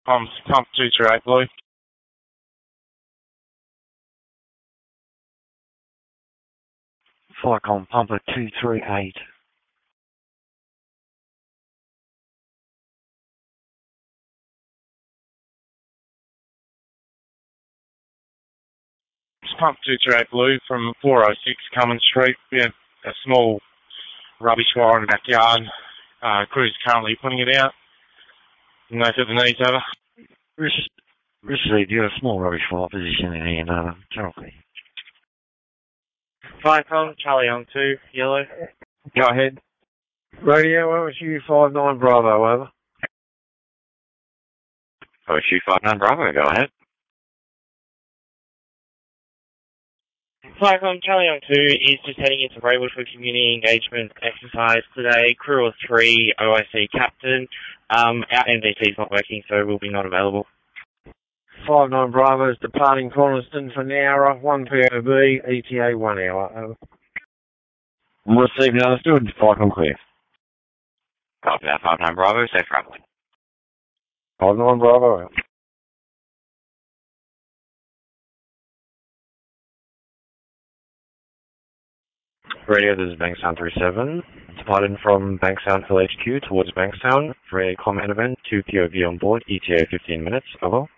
Pump 238 Blue. Flycom Pumper 238. Pump 238 Blue from 406 Cummins Street. We have a small rubbish fire in the backyard. Crew's currently putting it out. No further needs, over. Received, you have a small rubbish fire position in Charlie. Flycom, Charlie Young 2, yellow. Go ahead. Radio, OSU 59 Bravo, over. OSU 59 Bravo, go ahead. Flycom, Charlie Young 2 is just heading into Braidwood for community engagement exercise today. Crew of 3, OIC captain. Our MDT is not working, so we'll be not available. 59 Bravo is departing Cornerstone for Nowra, 1 POB, ETA 1 hour, over. Received and understood, Flycom clear. Copy that, 59 Bravo, safe traveling. 59 Bravo, out. Radio, this is Bankstown 37. Departing from Bankstown LHQ towards Bankstown for a command event, 2 POV on board, ETA 15 minutes, over.